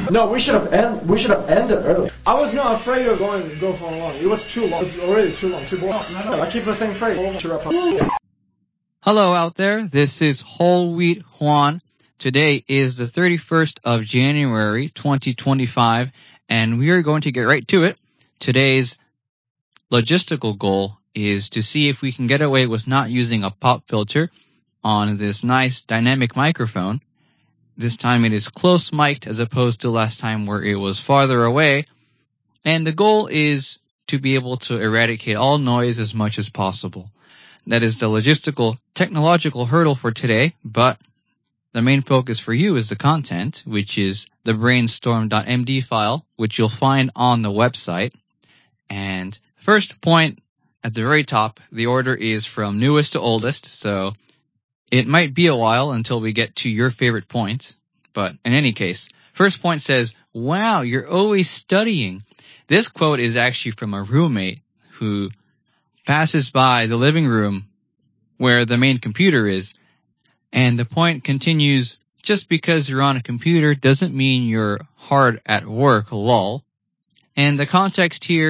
No, we should have ended early. I was not afraid of going to go for long. It was too long. It's already too long, too boring. No, I keep the same phrase to wrap up. Hello out there. This is Whole Wheat Juan. Today is the 31st of January, 2025, and we are going to get right to it. Today's logistical goal is to see if we can get away with not using a pop filter on this nice dynamic microphone. This time it is close mic'd as opposed to last time where it was farther away. And the goal is to be able to eradicate all noise as much as possible. That is the logistical, technological hurdle for today, but the main focus for you is the content, which is the brainstorm.md file, which you'll find on the website. And first point at the very top, the order is from newest to oldest, so it might be a while until we get to your favorite point. But in any case, first point says, wow, you're always studying. This quote is actually from a roommate who passes by the living room where the main computer is. And the point continues, just because you're on a computer doesn't mean you're hard at work, lol. And the context here